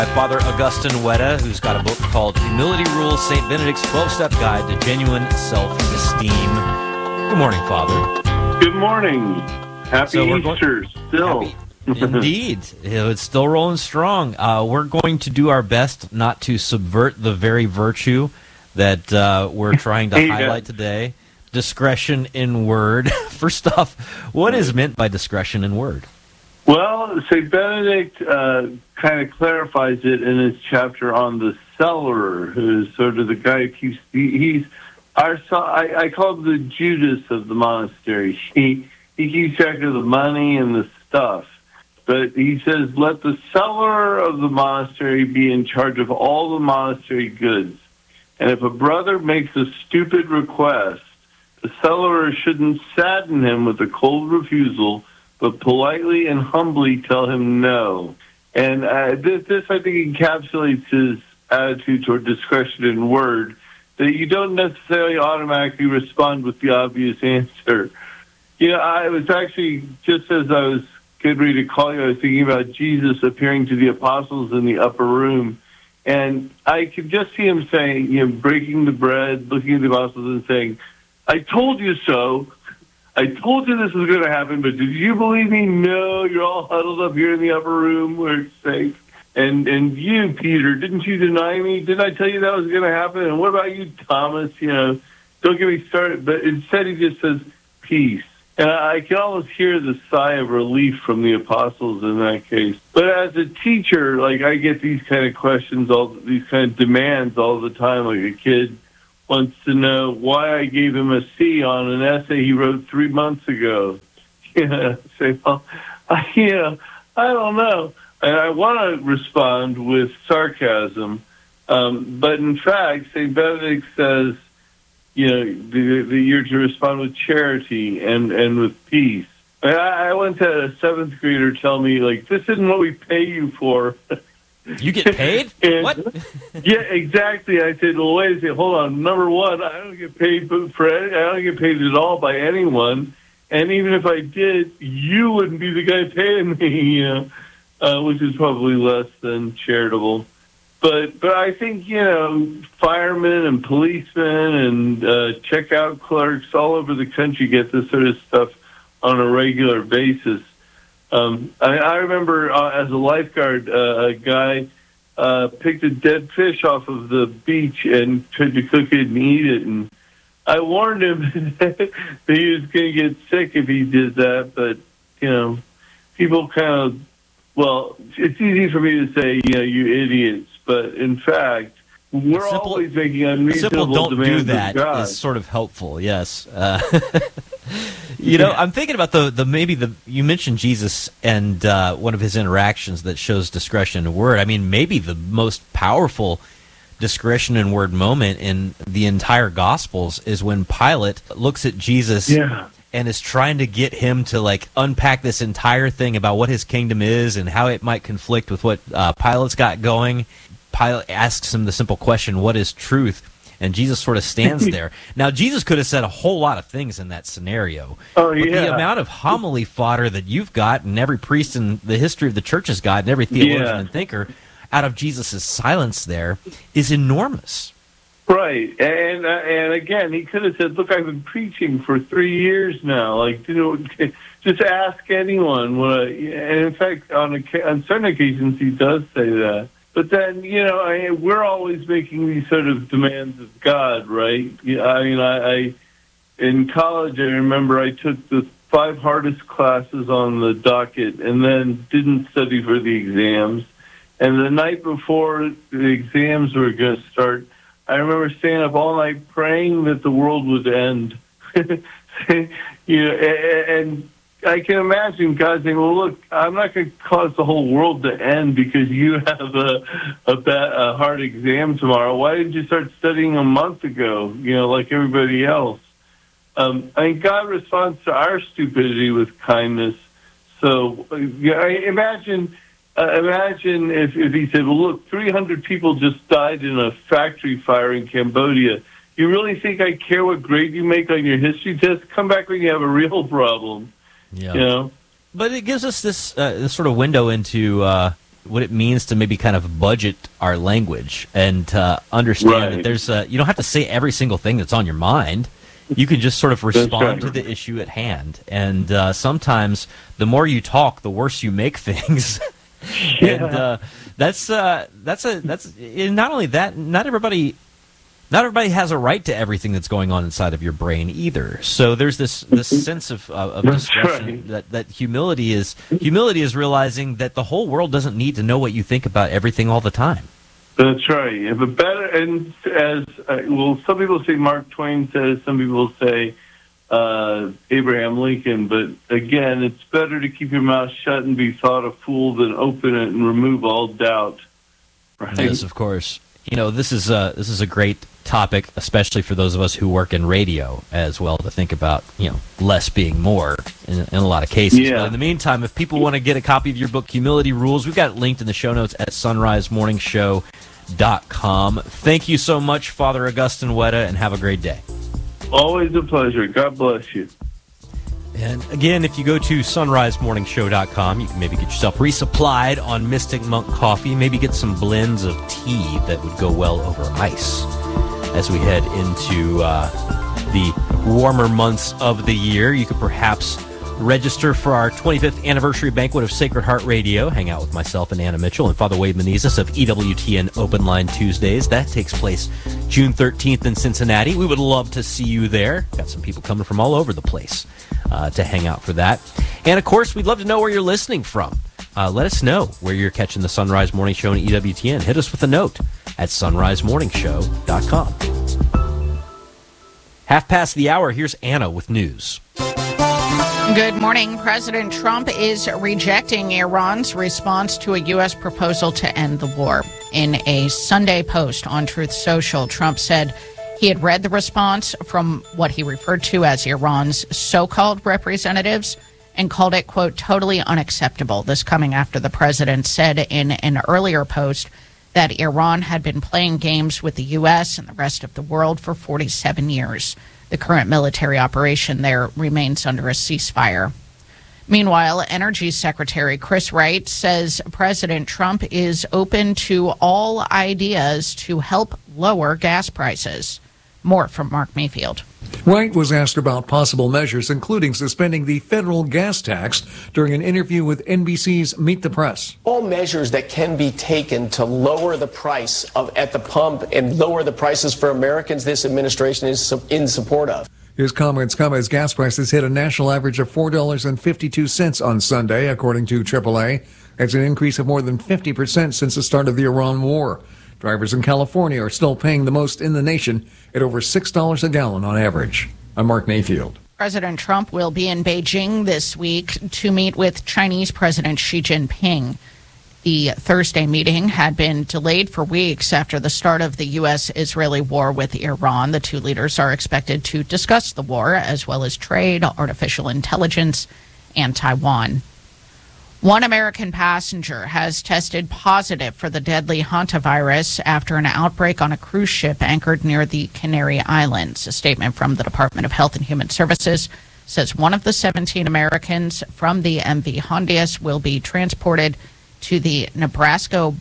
Father Augustine Weta, who's got a book called Humility Rules, St. Benedict's 12-Step Guide to Genuine Self-Esteem. Good morning, Father. Good morning. Happy Easter still. Indeed. It's still rolling strong. We're going to do our best not to subvert the very virtue that we're trying to highlight today. Discretion in word. First off, what is meant by discretion in word? Well, St. Benedict kind of clarifies it in his chapter on the cellarer, who is sort of the guy who keeps... I call him the Judas of the monastery. He keeps track of the money and the stuff. But he says, let the cellarer of the monastery be in charge of all the monastery goods. And if a brother makes a stupid request, the cellarer shouldn't sadden him with a cold refusal, but politely and humbly tell him no. And this, I think, encapsulates his attitude toward discretion in word, that you don't necessarily automatically respond with the obvious answer. You know, I was actually, just as I was getting ready to call you, I was thinking about Jesus appearing to the apostles in the upper room. And I could just see him saying, breaking the bread, looking at the apostles and saying, I told you so. I told you this was going to happen, but did you believe me? No, you're all huddled up here in the upper room where it's safe. And you, Peter, didn't you deny me? Didn't I tell you that was going to happen? And what about you, Thomas? Don't get me started. But instead he just says, peace. And I can almost hear the sigh of relief from the apostles in that case. But as a teacher, I get these kind of questions, these kind of demands all the time, like a kid wants to know why I gave him a C on an essay he wrote 3 months ago. Say, well, I don't know. And I want to respond with sarcasm. But in fact, St. Benedict says, that you're to respond with charity and with peace. I once had a 7th grader tell me, this isn't what we pay you for. You get paid? What? Yeah, exactly. I said, well, wait a second, hold on. Number one, I don't get paid I don't get paid at all by anyone. And even if I did, you wouldn't be the guy paying me, which is probably less than charitable. But I think, firemen and policemen and checkout clerks all over the country get this sort of stuff on a regular basis. I remember as a lifeguard, a guy picked a dead fish off of the beach and tried to cook it and eat it. And I warned him that he was going to get sick if he did that. But, people it's easy for me to say, you idiots. But in fact, we're always making unreasonable demands of God. Simple don't do that is sort of helpful, yes. I'm thinking about you mentioned Jesus and one of his interactions that shows discretion in word. I mean, maybe the most powerful discretion in word moment in the entire Gospels is when Pilate looks at Jesus and is trying to get him to unpack this entire thing about what his kingdom is and how it might conflict with what Pilate's got going. Pilate asks him the simple question, what is truth? And Jesus sort of stands there. Now, Jesus could have said a whole lot of things in that scenario. Oh, yeah. But the amount of homily fodder that you've got and every priest in the history of the church has got and every theologian and thinker out of Jesus' silence there is enormous. Right. And again, he could have said, look, I've been preaching for 3 years now. Just ask anyone. And in fact, on certain occasions, he does say that. But then, we're always making these sort of demands of God, right? In college, I remember I took the 5 hardest classes on the docket and then didn't study for the exams. And the night before the exams were going to start, I remember staying up all night praying that the world would end. And I can imagine God saying, well, look, I'm not going to cause the whole world to end because you have a hard exam tomorrow. Why didn't you start studying a month ago, like everybody else? God responds to our stupidity with kindness. So imagine if he said, well, look, 300 people just died in a factory fire in Cambodia. You really think I care what grade you make on your history test? Come back when you have a real problem. Yeah. But it gives us this sort of window into what it means to maybe kind of budget our language and understand that there's you don't have to say every single thing that's on your mind. You can just sort of respond to the issue at hand. And sometimes the more you talk, the worse you make things. And that's not only that, not everybody has a right to everything that's going on inside of your brain either. So there's this sense of discretion that humility is realizing that the whole world doesn't need to know what you think about everything all the time. That's right. But better, and as some people say Mark Twain says, some people say Abraham Lincoln. But again, it's better to keep your mouth shut and be thought a fool than open it and remove all doubt. Right? Yes, of course. This is a great topic, especially for those of us who work in radio as well, to think about, less being more in a lot of cases. Yeah. But in the meantime, if people want to get a copy of your book, Humility Rules, we've got it linked in the show notes at sunrisemorningshow.com. Thank you so much, Father Augustine Weta, and have a great day. Always a pleasure. God bless you. And again, if you go to sunrisemorningshow.com, you can maybe get yourself resupplied on Mystic Monk coffee, maybe get some blends of tea that would go well over ice as we head into the warmer months of the year. You could perhaps register for our 25th anniversary banquet of Sacred Heart Radio. Hang out with myself and Anna Mitchell and Father Wade Menezes of EWTN Open Line Tuesdays. That takes place June 13th in Cincinnati. We would love to see you there. Got some people coming from all over the place to hang out for that. And, of course, we'd love to know where you're listening from. Let us know where you're catching the Sunrise Morning Show on EWTN. Hit us with a note at sunrisemorningshow.com. 1:30. Here's Anna with news. Good morning. President Trump is rejecting Iran's response to a U.S. proposal to end the war. In a Sunday post on Truth Social, Trump said he had read the response from what he referred to as Iran's so-called representatives and called it, quote, totally unacceptable. This coming after the president said in an earlier post that Iran had been playing games with the U.S. and the rest of the world for 47 years. The current military operation there remains under a ceasefire. Meanwhile, Energy Secretary Chris Wright says President Trump is open to all ideas to help lower gas prices. More from Mark Mayfield. Wright was asked about possible measures, including suspending the federal gas tax, during an interview with NBC's Meet the Press. All measures that can be taken to lower the price at the pump and lower the prices for Americans, this administration is in support of. His comments come as gas prices hit a national average of $4.52 on Sunday, according to AAA. That's an increase of more than 50% since the start of the Iran war. Drivers in California are still paying the most in the nation at over $6 a gallon on average. I'm Mark Mayfield. President Trump will be in Beijing this week to meet with Chinese President Xi Jinping. The Thursday meeting had been delayed for weeks after the start of the U.S.-Israeli war with Iran. The two leaders are expected to discuss the war, as well as trade, artificial intelligence, and Taiwan. One American passenger has tested positive for the deadly hantavirus after an outbreak on a cruise ship anchored near the Canary Islands. A statement from the Department of Health and Human Services says one of the 17 Americans from the MV Hondias will be transported to the Nebraska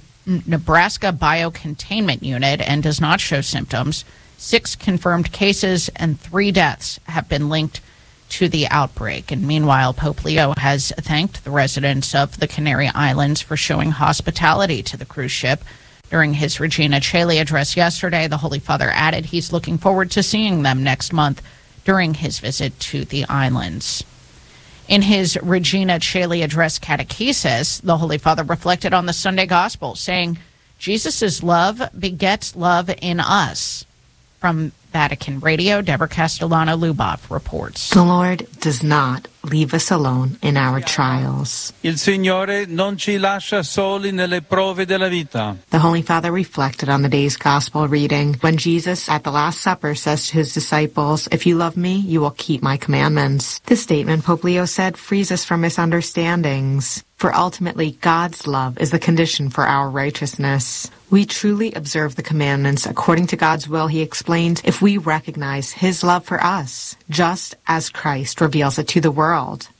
Biocontainment Unit and does not show symptoms. 6 confirmed cases and 3 deaths have been linked to the outbreak. And meanwhile, Pope Leo has thanked the residents of the Canary Islands for showing hospitality to the cruise ship. During his Regina Coeli address yesterday, the Holy Father added he's looking forward to seeing them next month during his visit to the islands. In his Regina Coeli address catechesis, the Holy Father reflected on the Sunday Gospel, saying, Jesus' love begets love in us. From Vatican Radio, Deborah Castellano-Lubov reports. The Lord does not leave us alone in our trials. Il Signore non ci lascia soli nelle prove della vita. The Holy Father reflected on the day's gospel reading when Jesus at the Last Supper says to his disciples, if you love me, you will keep my commandments. This statement, Pope Leo said, frees us from misunderstandings. For ultimately, God's love is the condition for our righteousness. We truly observe the commandments according to God's will, he explained, if we recognize his love for us, just as Christ reveals it to the world.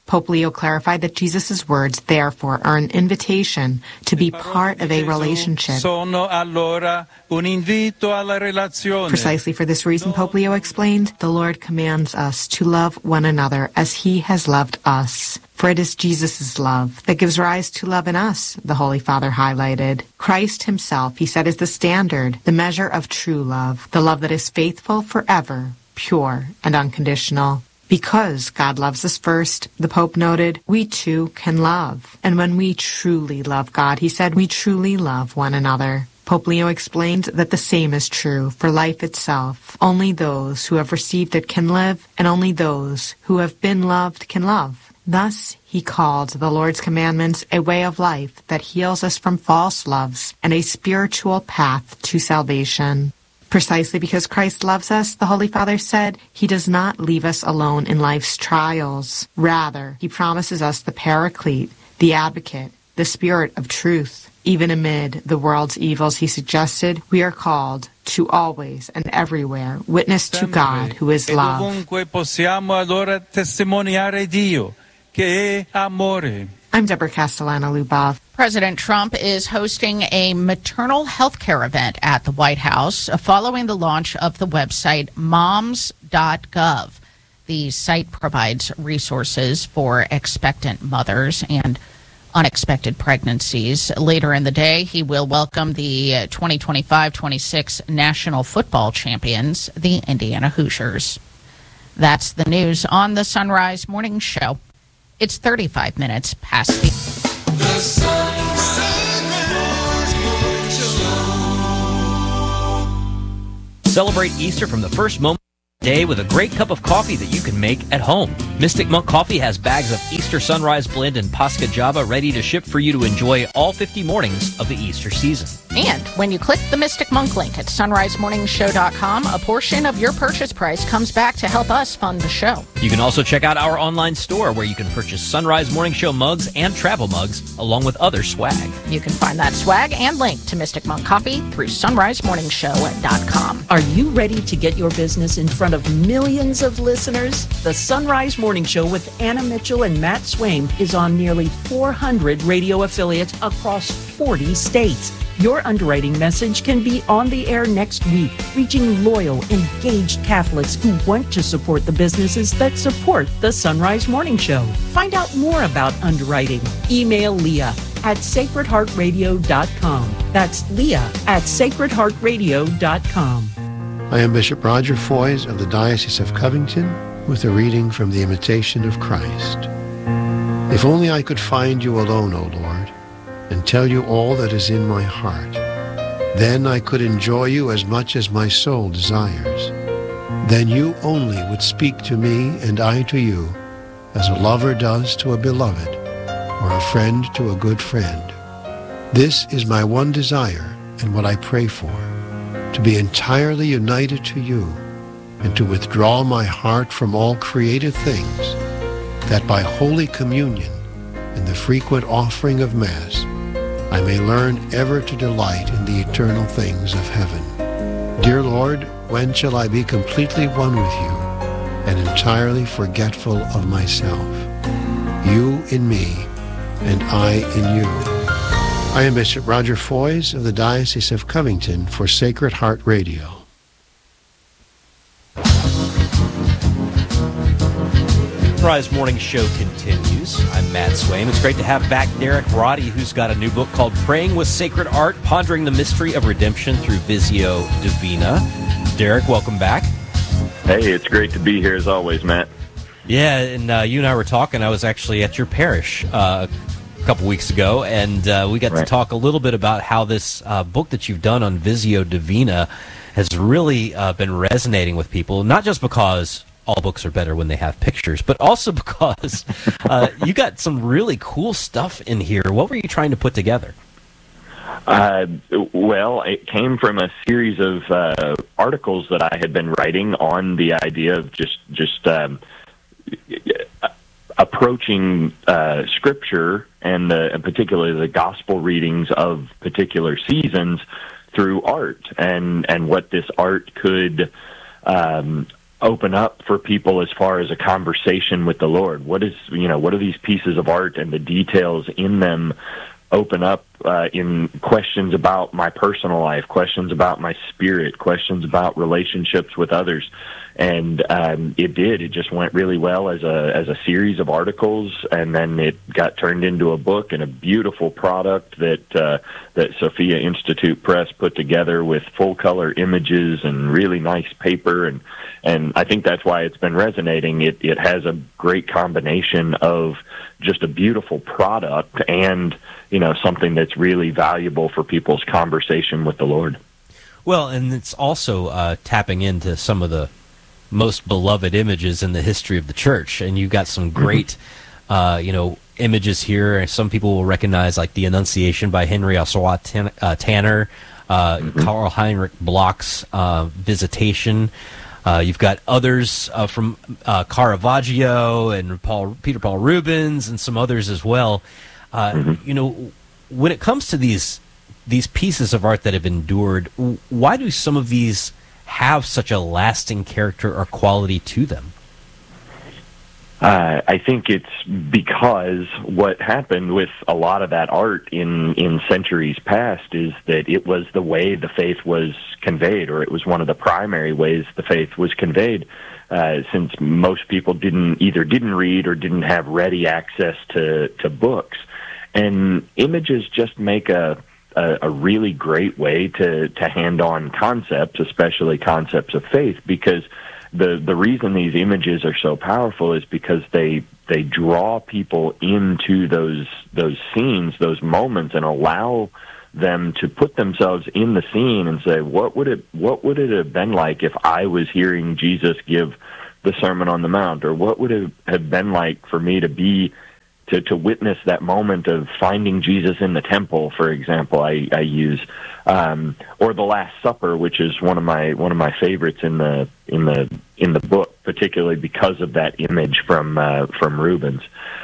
Pope Leo clarified that Jesus' words, therefore, are an invitation to be part of a relationship. Sono allora un invito alla relazione. Precisely for this reason, Pope Leo explained, the Lord commands us to love one another as he has loved us. For it is Jesus' love that gives rise to love in us, the Holy Father highlighted. Christ himself, he said, is the standard, the measure of true love, the love that is faithful forever, pure and unconditional. Because God loves us first, the Pope noted, we too can love. And when we truly love God, he said, we truly love one another. Pope Leo explained that the same is true for life itself. Only those who have received it can live, and only those who have been loved can love. Thus, he called the Lord's commandments a way of life that heals us from false loves and a spiritual path to salvation. Precisely because Christ loves us, the Holy Father said, he does not leave us alone in life's trials. Rather, he promises us the Paraclete, the Advocate, the Spirit of truth. Even amid the world's evils, he suggested, we are called to always and everywhere witness to God, who is love. Dovunque possiamo allora testimoniare Dio, che è amore. I'm Deborah Castellano-Lubov. President Trump is hosting a maternal health care event at the White House following the launch of the website moms.gov. The site provides resources for expectant mothers and unexpected pregnancies. Later in the day, he will welcome the 2025-26 National Football Champions, the Indiana Hoosiers. That's the news on the Sunrise Morning Show. It's 35 minutes past the Celebrate Easter from the first moment of the day with a great cup of coffee that you can make at home. Mystic Monk Coffee has bags of Easter Sunrise Blend and Pasca Java ready to ship for you to enjoy all 50 mornings of the Easter season. And when you click the Mystic Monk link at sunrisemorningshow.com, a portion of your purchase price comes back to help us fund the show. You can also check out our online store where you can purchase Sunrise Morning Show mugs and travel mugs along with other swag. You can find that swag and link to Mystic Monk Coffee through sunrisemorningshow.com. Are you ready to get your business in front of millions of listeners? The Sunrise Morning Show with Anna Mitchell and Matt Swaim is on nearly 400 radio affiliates across 40 states. Your underwriting message can be on the air next week, reaching loyal, engaged Catholics who want to support the businesses that support the Sunrise Morning Show. Find out more about underwriting. Email Leah at sacredheartradio.com. That's Leah at sacredheartradio.com. I am Bishop Roger Foys of the Diocese of Covington with a reading from the Imitation of Christ. If only I could find you alone, O Lord, and tell you all that is in my heart. Then I could enjoy you as much as my soul desires. Then you only would speak to me and I to you, as a lover does to a beloved, or a friend to a good friend. This is my one desire and what I pray for, to be entirely united to you, and to withdraw my heart from all created things, that by Holy Communion and the frequent offering of Mass, I may learn ever to delight in the eternal things of heaven. Dear Lord, when shall I be completely one with you and entirely forgetful of myself? You in me and I in you. I am Bishop Roger Foys of the Diocese of Covington for Sacred Heart Radio. Sunrise Morning Show continues. I'm Matt Swaim. It's great to have back Derek Roddy, who's got a new book called Praying with Sacred Art, Pondering the Mystery of Redemption through Visio Divina. Derek, welcome back. Hey, it's great to be here as always, Matt. Yeah, and you and I were talking. I was actually at your parish a couple weeks ago, and we got to talk a little bit about how this book that you've done on Visio Divina has really been resonating with people, not just because all books are better when they have pictures, but also because you got some really cool stuff in here. What were you trying to put together? Well, it came from a series of articles that I had been writing on the idea of just approaching Scripture and particularly the gospel readings of particular seasons through art, and what this art could open up for people as far as a conversation with the Lord. What are these pieces of art and the details in them open up in questions about my personal life, questions about my spirit, questions about relationships with others. And it just went really well as a series of articles, and then it got turned into a book and a beautiful product that Sophia Institute Press put together with full color images and really nice paper, and I think that's why it's been resonating. It has a great combination of just a beautiful product and something that's really valuable for people's conversation with the Lord. Well, and it's also tapping into some of the most beloved images in the history of the church, and you've got some great images here. Some people will recognize, like the Annunciation by Henry Ossawa Tanner, Karl Heinrich Bloch's Visitation. You've got others from Caravaggio and Peter Paul Rubens and some others as well. When it comes to these pieces of art that have endured, why do some of these have such a lasting character or quality to them? I think it's because what happened with a lot of that art in centuries past is that it was the way the faith was conveyed, or it was one of the primary ways the faith was conveyed, since most people didn't read or didn't have ready access to books. And images just make a really great way to hand on concepts, especially concepts of faith, because the reason these images are so powerful is because they draw people into those scenes, those moments, and allow them to put themselves in the scene and say, what would it have been like if I was hearing Jesus give the Sermon on the Mount, or what would it have been like for me to witness that moment of finding Jesus in the temple, for example. I use, or the Last Supper, which is one of my favorites in the book, particularly because of that image from Rubens.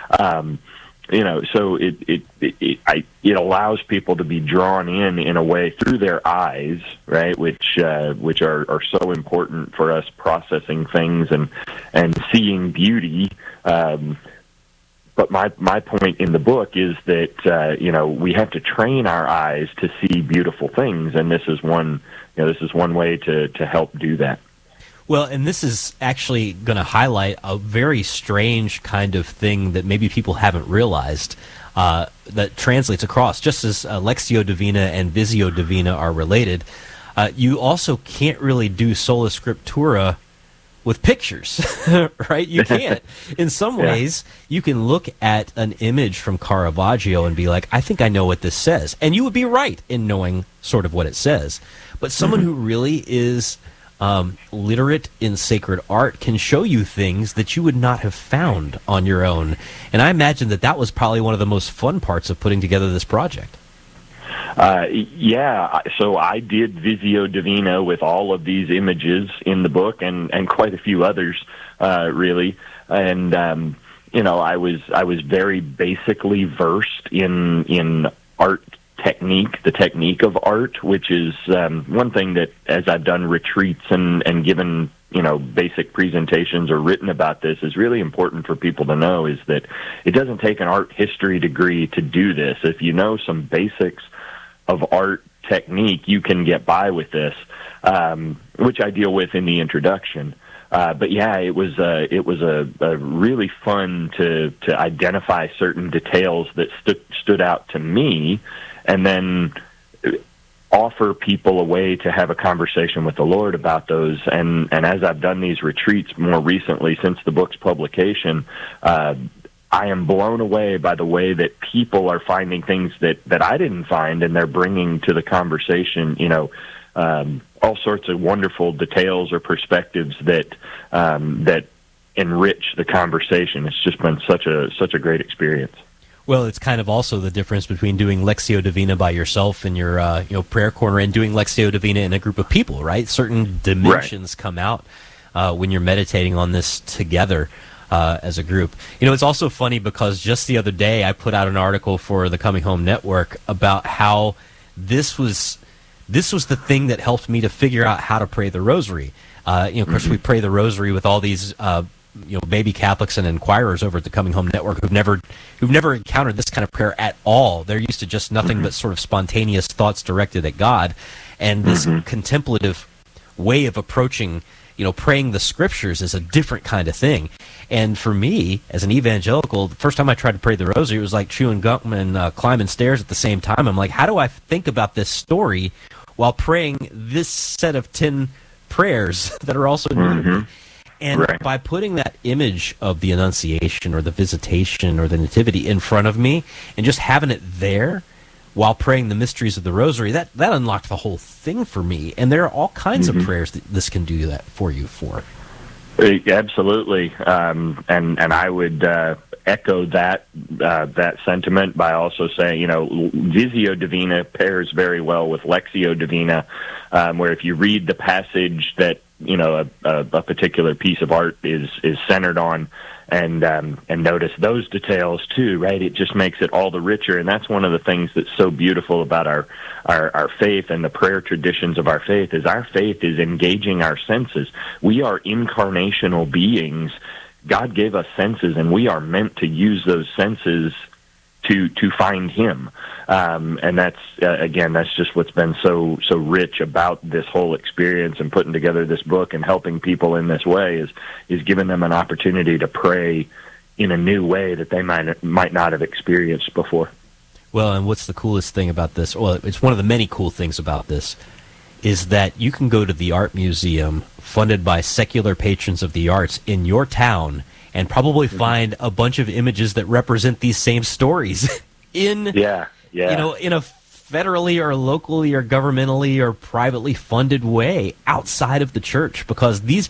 So it allows people to be drawn in a way through their eyes, right? Which are so important for us processing things and seeing beauty. But my point in the book is that we have to train our eyes to see beautiful things, and this is one way to help do that. Well, and this is actually going to highlight a very strange kind of thing that maybe people haven't realized that translates across. Just as Lectio Divina and Visio Divina are related, you also can't really do Sola Scriptura with pictures, right? You can't. In some ways, you can look at an image from Caravaggio and be like, I think I know what this says. And you would be right in knowing sort of what it says. But someone who really is literate in sacred art can show you things that you would not have found on your own. And I imagine that was probably one of the most fun parts of putting together this project. So I did Visio Divina with all of these images in the book, and quite a few others, really. And I was very basically versed in art technique, the technique of art, which is one thing that, as I've done retreats and given basic presentations or written about this, is really important for people to know, is that it doesn't take an art history degree to do this. If you know some basics of art technique, you can get by with this, which I deal with in the introduction. But yeah, it was a really fun to identify certain details that stood out to me, and then offer people a way to have a conversation with the Lord about those. And as I've done these retreats more recently since the book's publication, I am blown away by the way that people are finding things that I didn't find, and they're bringing to the conversation, all sorts of wonderful details or perspectives that enrich the conversation. It's just been such a great experience. Well, it's kind of also the difference between doing Lectio Divina by yourself in your prayer corner and doing Lectio Divina in a group of people, right? Certain dimensions come out when you're meditating on this together. As a group. It's also funny because just the other day I put out an article for the Coming Home Network about how this was this was the thing that helped me to figure out how to pray the rosary. Of course, we pray the rosary with all these baby Catholics and inquirers over at the Coming Home Network who've never encountered this kind of prayer at all. They're used to just nothing but sort of spontaneous thoughts directed at God, and this contemplative way of approaching, praying the scriptures is a different kind of thing. And for me, as an evangelical, the first time I tried to pray the rosary, it was like chewing gum and climbing stairs at the same time. I'm like, how do I think about this story while praying this set of 10 prayers that are also new to me? And by putting that image of the Annunciation or the Visitation or the Nativity in front of me and just having it there while praying the mysteries of the Rosary, that unlocked the whole thing for me. And there are all kinds of prayers that this can do that for you for. Absolutely. And I would echo that sentiment by also saying, Visio Divina pairs very well with Lectio Divina, where if you read the passage that a particular piece of art is centered on, and notice those details too, right? It just makes it all the richer, and that's one of the things that's so beautiful about our faith and the prayer traditions of our faith is engaging our senses. We are incarnational beings. God gave us senses, and we are meant to use those senses to find Him, and that's just what's been so rich about this whole experience and putting together this book and helping people in this way is giving them an opportunity to pray in a new way that they might not have experienced before. Well, and what's the coolest thing about this? Well, it's one of the many cool things about this is that you can go to the art museum funded by secular patrons of the arts in your town and probably find a bunch of images that represent these same stories in a federally or locally or governmentally or privately funded way outside of the church, because these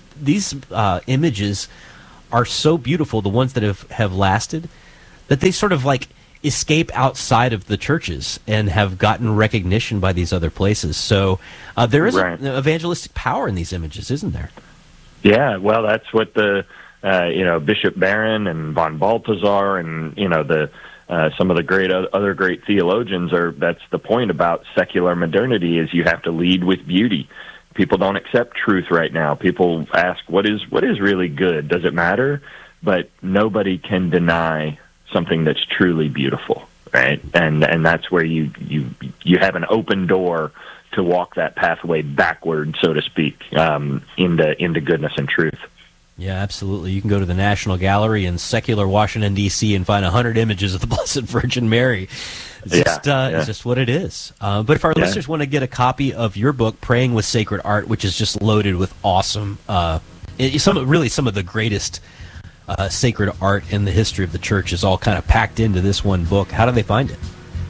images are so beautiful, the ones that have lasted, that they sort of like escape outside of the churches and have gotten recognition by these other places. So there is an evangelistic power in these images, isn't there? Yeah, well, that's what the Bishop Barron and von Balthasar and some of the other great theologians that's the point about secular modernity, is you have to lead with beauty. People don't accept truth right now. People ask, what is really good? Does it matter? But nobody can deny something that's truly beautiful, right? And that's where you have an open door to walk that pathway backward, so to speak, into goodness and truth. Yeah, absolutely. You can go to the National Gallery in secular Washington, D.C. and find 100 images of the Blessed Virgin Mary. It's just what it is. But if our listeners want to get a copy of your book, Praying with Sacred Art, which is just loaded with awesome, some of the greatest sacred art in the history of the church is all kind of packed into this one book, how do they find it?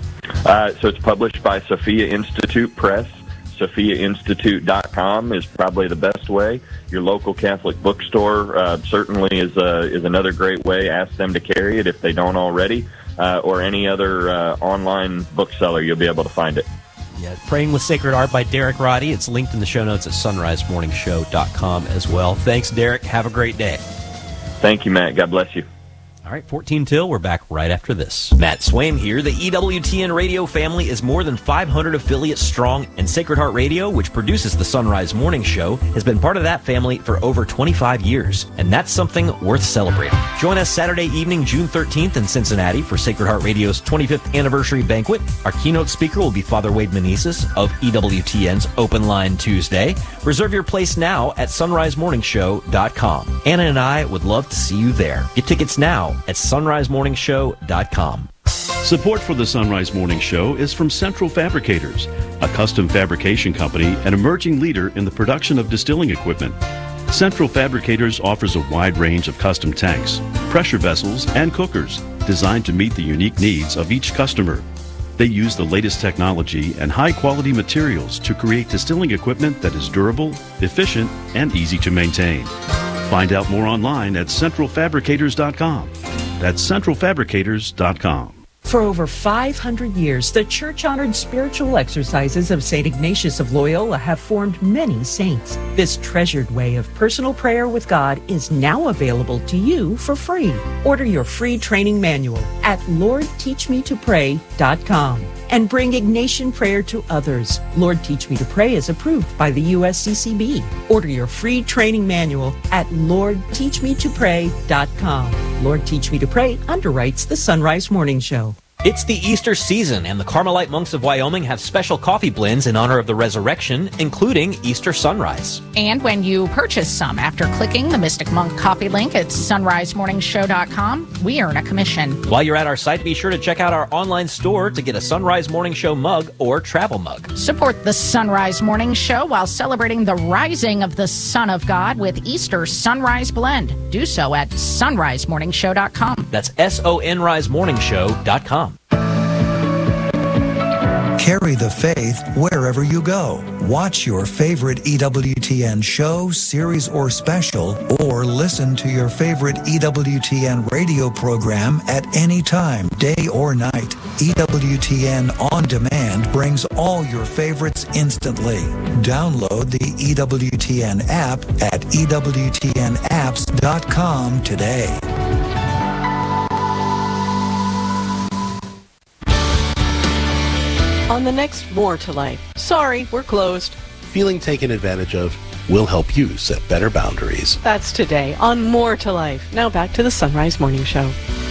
So it's published by Sophia Institute Press. SophiaInstitute.com is probably the best way. Your local Catholic bookstore certainly is another great way. Ask them to carry it if they don't already, or any other online bookseller. You'll be able to find it. Yeah, Praying with Sacred Art by Derek Roddy. It's linked in the show notes at sunrisemorningshow.com as well. Thanks, Derek. Have a great day. Thank you, Matt. God bless you. All right, 14 till. We're back right after this. Matt Swaim here. The EWTN radio family is more than 500 affiliates strong, and Sacred Heart Radio, which produces the Sunrise Morning Show, has been part of that family for over 25 years, and that's something worth celebrating. Join us Saturday evening, June 13th in Cincinnati for Sacred Heart Radio's 25th anniversary banquet. Our keynote speaker will be Father Wade Meneses of EWTN's Open Line Tuesday. Reserve your place now at sunrisemorningshow.com. Anna and I would love to see you there. Get tickets now at sunrisemorningshow.com. Support for the Sunrise Morning Show is from Central Fabricators, a custom fabrication company and emerging leader in the production of distilling equipment. Central Fabricators offers a wide range of custom tanks, pressure vessels, and cookers designed to meet the unique needs of each customer. They use the latest technology and high-quality materials to create distilling equipment that is durable, efficient, and easy to maintain. Find out more online at centralfabricators.com. That's centralfabricators.com. For over 500 years, the church-honored spiritual exercises of St. Ignatius of Loyola have formed many saints. This treasured way of personal prayer with God is now available to you for free. Order your free training manual at LordTeachMeToPray.com. and bring Ignatian prayer to others. Lord Teach Me to Pray is approved by the USCCB. Order your free training manual at LordTeachMeToPray.com. Lord Teach Me to Pray underwrites the Sunrise Morning Show. It's the Easter season, and the Carmelite monks of Wyoming have special coffee blends in honor of the resurrection, including Easter Sunrise. And when you purchase some after clicking the Mystic Monk coffee link at sunrisemorningshow.com, we earn a commission. While you're at our site, be sure to check out our online store to get a Sunrise Morning Show mug or travel mug. Support the Sunrise Morning Show while celebrating the rising of the Son of God with Easter Sunrise Blend. Do so at sunrisemorningshow.com. That's sonrisemorningshow.com. Carry the faith wherever you go. Watch your favorite EWTN show, series, or special, or listen to your favorite EWTN radio program at any time, day or night. EWTN On Demand brings all your favorites instantly. Download the EWTN app at EWTNapps.com today. On the next More to Life. Sorry, we're closed. Feeling taken advantage of? We'll help you set better boundaries. That's today on More to Life. Now back to the Sunrise Morning Show.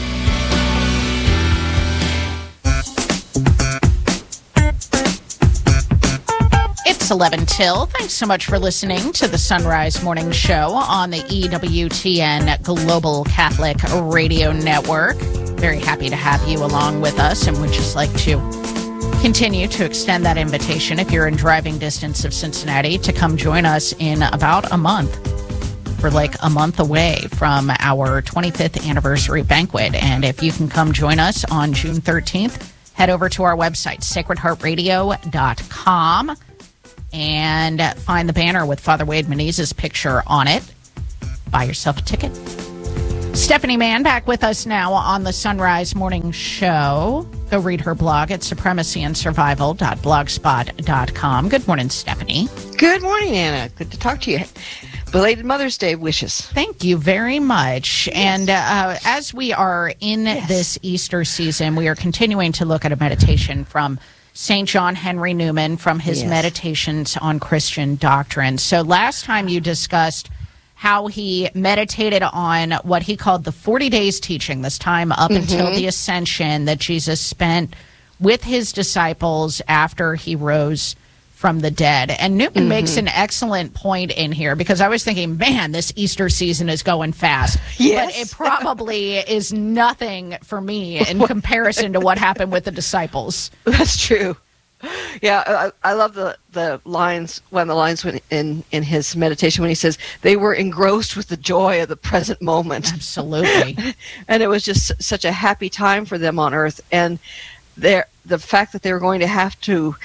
It's 11 till. Thanks so much for listening to the Sunrise Morning Show on the EWTN Global Catholic Radio Network. Very happy to have you along with us, and would just like to continue to extend that invitation if you're in driving distance of Cincinnati to come join us in about a month. We're like a month away from our 25th anniversary banquet. And if you can come join us on June 13th, head over to our website, sacredheartradio.com, and find the banner with Father Wade Menezes' picture on it. Buy yourself a ticket. Stephanie Mann back with us now on the Sunrise Morning Show. Go read her blog at supremacyandsurvival.blogspot.com. Good morning, Stephanie. Good morning, Anna. Good to talk to you. Belated Mother's Day wishes. Thank you very much. Yes. And as we are in this Easter season, we are continuing to look at a meditation from St. John Henry Newman from his Meditations on Christian Doctrine. So last time you discussed how he meditated on what he called the 40 days teaching, this time up until the ascension that Jesus spent with his disciples after he rose from the dead. And Newman makes an excellent point in here, because I was thinking, man, this Easter season is going fast. Yes. But it probably is nothing for me in comparison to what happened with the disciples. That's true. Yeah, I love the lines, one of the lines when in his meditation when he says, they were engrossed with the joy of the present moment. Absolutely. And it was just such a happy time for them on earth. And the fact that they were going to have to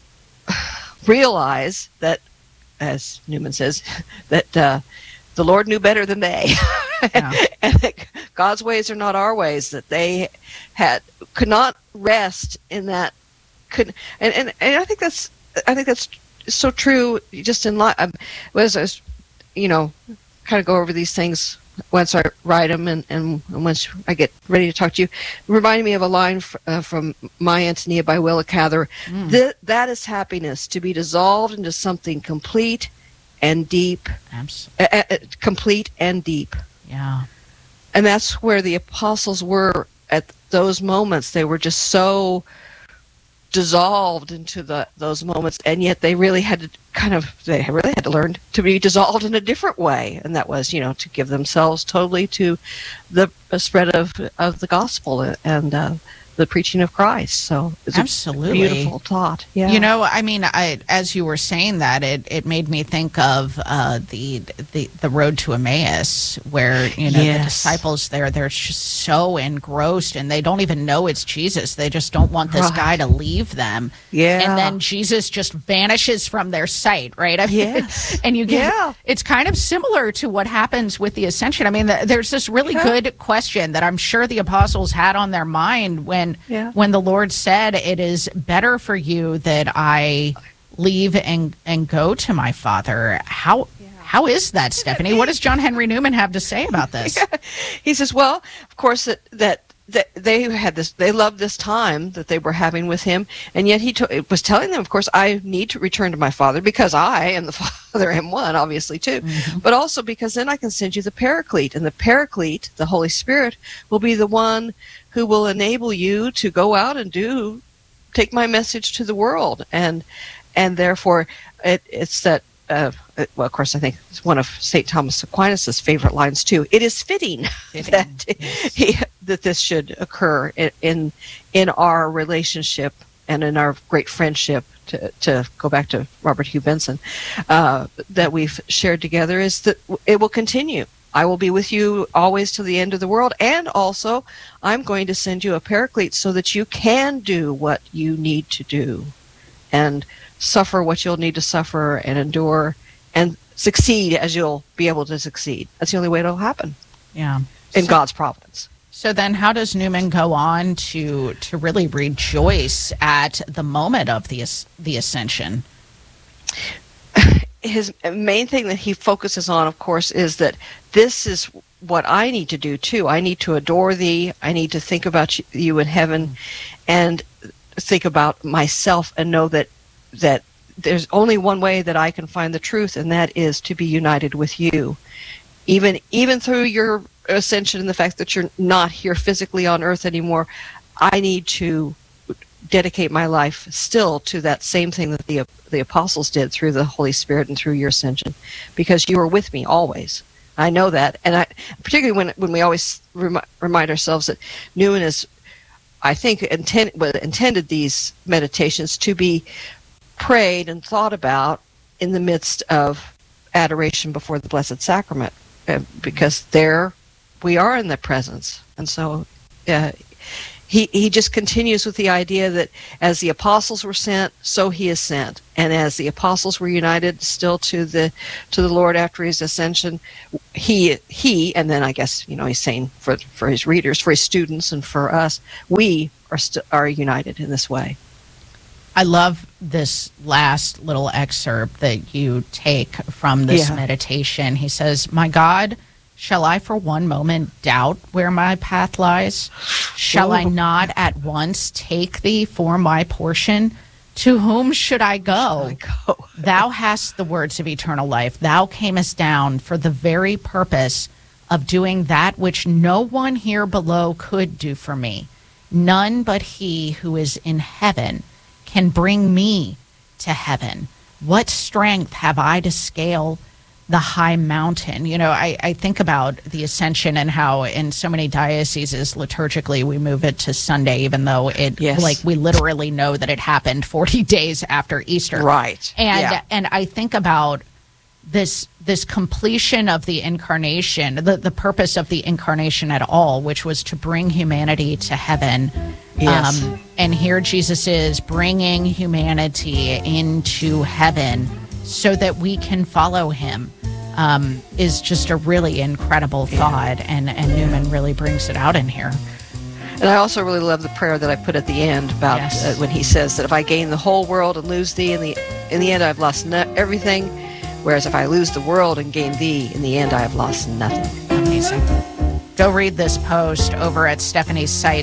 realize that, as Newman says, that the Lord knew better than they. And that God's ways are not our ways, that they could not rest in that. And I think that's so true. Just in life, as I was, kind of go over these things once I write them, and once I get ready to talk to you, reminding me of a line from My Antonia by Willa Cather. That is happiness, to be dissolved into something complete and deep. Complete and deep. Yeah. And that's where the apostles were at those moments. They were just so dissolved into those moments, and yet they really had to learn to be dissolved in a different way, and that was to give themselves totally to the spread of the gospel and the preaching of Christ. So it's absolutely a beautiful thought. Yeah. As you were saying that, it made me think of the road to Emmaus, where the disciples they're just so engrossed, and they don't even know it's Jesus. They just don't want this guy to leave them. Yeah. And then Jesus just vanishes from their sight, right? And you get it's kind of similar to what happens with the ascension. I mean, there's this really good question that I'm sure the apostles had on their mind when the Lord said, "It is better for you that I leave and go to my Father." How is that, Stephanie? What does John Henry Newman have to say about this? He says, well, of course, that they had this. They loved this time that they were having with him, and yet he was telling them, of course, I need to return to my Father because I and the Father am one, obviously too, but also because then I can send you the Paraclete, and the Paraclete, the Holy Spirit, will be the one who will enable you to go out and take my message to the world, and therefore it's that. Well, of course, I think it's one of St. Thomas Aquinas' favorite lines too. It is fitting that this should occur in our relationship and in our great friendship. To go back to Robert Hugh Benson, that we've shared together, is that it will continue. I will be with you always to the end of the world, and also I'm going to send you a Paraclete so that you can do what you need to do, and suffer what you'll need to suffer, and endure, and succeed as you'll be able to succeed. That's the only way it'll happen. Yeah. In God's providence. So then how does Newman go on to really rejoice at the moment of the ascension? His main thing that he focuses on, of course, is that this is what I need to do too. I need to adore thee. I need to think about you in heaven, and think about myself, and know that there's only one way that I can find the truth, and that is to be united with you. Even through your ascension and the fact that you're not here physically on earth anymore, I need to dedicate my life still to that same thing that the apostles did through the Holy Spirit and through your ascension, because you are with me always. I know that, and particularly when we always remind ourselves that Newman is, I think, intended these meditations to be prayed and thought about in the midst of adoration before the Blessed Sacrament, because there we are in the presence. And so he just continues with the idea that as the apostles were sent, so he is sent, and as the apostles were united still to the Lord after his ascension, he and then I guess he's saying for his readers, for his students, and for us, we are united in this way. I love this last little excerpt that you take from this meditation. He says, "My God, shall I for one moment doubt where my path lies? Shall I not at once take thee for my portion? To whom should I go? Thou hast the words of eternal life. Thou camest down for the very purpose of doing that which no one here below could do for me. None but he who is in heaven can bring me to heaven. What strength have I to scale the high mountain?" I think about the Ascension and how in so many dioceses liturgically we move it to Sunday, even though we literally know that it happened 40 days after Easter. Right. And I think about this completion of the incarnation, the purpose of the incarnation at all, which was to bring humanity to heaven. Yes. And here Jesus is bringing humanity into heaven so that we can follow him, is just a really incredible thought, and Newman really brings it out in here. And I also really love the prayer that I put at the end about when he says that if I gain the whole world and lose thee, in the end I've lost everything, whereas if I lose the world and gain thee, in the end I have lost nothing. Amazing. Go read this post over at Stephanie's site,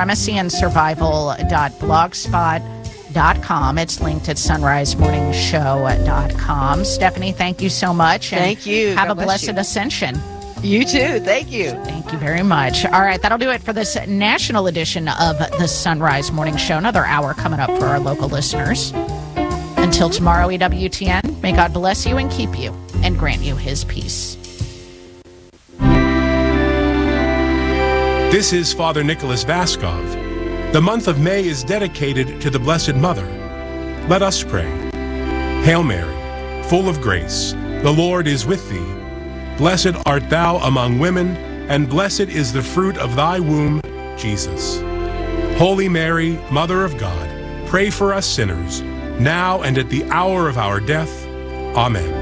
supremacyandsurvival.blogspot.com. It's linked at sunrisemorningshow.com. Stephanie, thank you so much. Thank you. Have a blessed ascension. You too. Thank you. Thank you very much. All right, that'll do it for this national edition of the Sunrise Morning Show. Another hour coming up for our local listeners. Until tomorrow, EWTN, may God bless you and keep you and grant you his peace. This is Father Nicholas Vaskov. The month of May is dedicated to the Blessed Mother. Let us pray. Hail Mary, full of grace, the Lord is with thee. Blessed art thou among women, and blessed is the fruit of thy womb, Jesus. Holy Mary, Mother of God, pray for us sinners, now and at the hour of our death. Amen.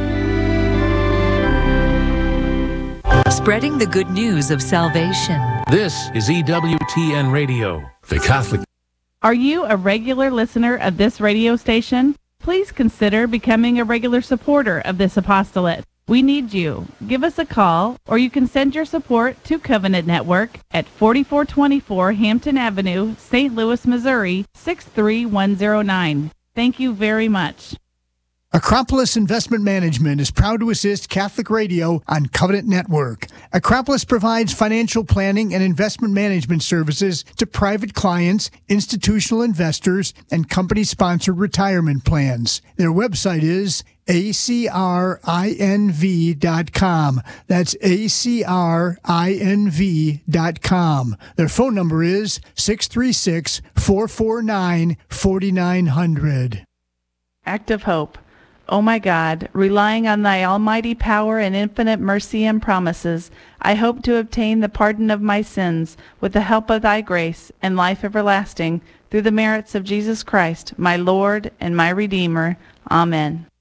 Spreading the good news of salvation. This is EWTN Radio, the Catholic. Are you a regular listener of this radio station? Please consider becoming a regular supporter of this apostolate. We need you. Give us a call, or you can send your support to Covenant Network at 4424 Hampton Avenue, St. Louis, Missouri, 63109. Thank you very much. Acropolis Investment Management is proud to assist Catholic Radio on Covenant Network. Acropolis provides financial planning and investment management services to private clients, institutional investors, and company-sponsored retirement plans. Their website is acrinv.com. That's acrinv.com. Their phone number is 636-449-4900. Act of Hope. O my God, relying on thy almighty power and infinite mercy and promises, I hope to obtain the pardon of my sins with the help of thy grace and life everlasting through the merits of Jesus Christ, my Lord and my Redeemer. Amen.